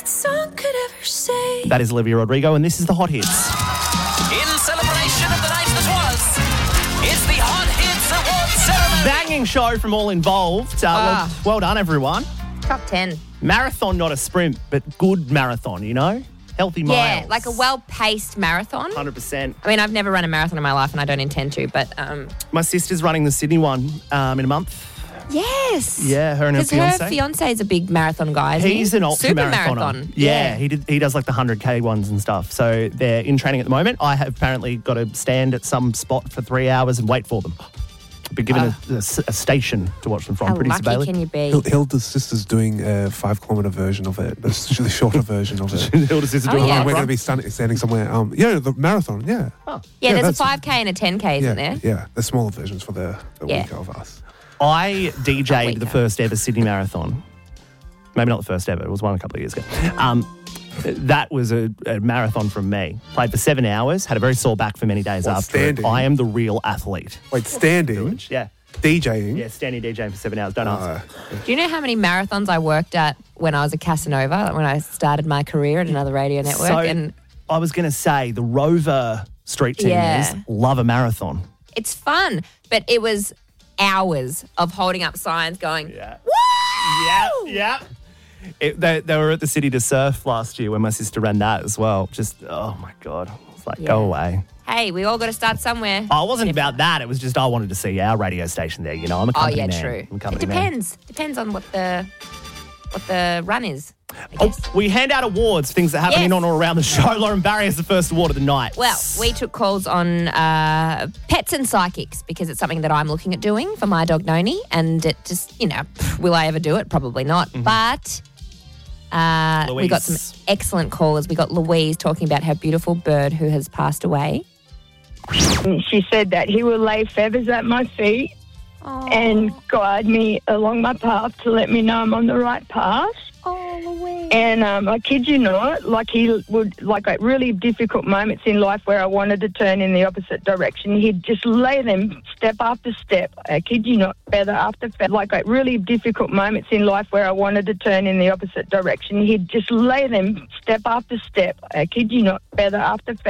that song could ever say. That is Olivia Rodrigo, and this is the Hot Hits. In celebration of the night that was, it's the Hot Hits Awards ceremony. Banging show from all involved. Well done, everyone. Top 10. Marathon, not a sprint, but good marathon, you know? Healthy miles. Yeah, like a well-paced marathon. 100%. I mean, I've never run a marathon in my life and I don't intend to, but... My sister's running the Sydney one in a month. Yes. Yeah, her and her Because fiancé. her fiancé is a big marathon guy, isn't he? He's an ultra Super marathoner. marathon. Yeah, he does like the 100K ones and stuff. So they're in training at the moment. I have apparently got to stand at some spot for 3 hours and wait for them. Been given a station to watch them from. How Producer lucky Bailey. can you be? Hilda's sister's doing a 5-kilometre version of it, the shorter version of it. Hilda's sister doing yeah. a We're run. going to be standing somewhere. The marathon, yeah. Yeah, there's a that's- 5K and a 10K, isn't there? Yeah, the smaller versions for the Yeah. weaker of us. I DJ'd weaker. the first ever Sydney Marathon. Maybe not the first ever. It was one a couple of years ago. That was a marathon from me. Played for 7 hours. Had a very sore back for many days What, after it. standing? I am the real athlete. Wait, standing, Yeah. DJing. Yeah, standing DJing for 7 hours. Don't answer. Do you know how many marathons I worked at when I was a Casanova, like when I started my career at another radio network? So And I was going to say the Rover street teamers Yeah. love a marathon. it's fun, but it was hours of holding up signs going, Yeah. woo! Yeah. They were at the City to Surf last year when my sister ran that as well. Just, oh my God. It's like, go away. Hey, we all got to start somewhere. Oh, it wasn't about that. It was just I wanted to see our radio station there. You know, I'm a Oh, company yeah, man. true. I'm a It company man. depends on what the run is, I Oh, guess. we hand out awards, things that happen Yes. in on or around the show. Lauren Barry has the first award of the night. Well, we took calls on pets and psychics because it's something that I'm looking at doing for my dog Noni, and it just, will I ever do it? Probably not. But we got some excellent callers. We got Louise talking about her beautiful bird who has passed away. She said that he will lay feathers at my feet and guide me along my path to let me know I'm on the right path. Oh, Louise. And I kid you not, like he would, like at really difficult moments in life where I wanted to turn in the opposite direction, he'd just lay them step after step. I kid you not, feather after feather. Like at really difficult moments in life where I wanted to turn in the opposite direction, he'd just lay them step after step. I kid you not, feather after feather.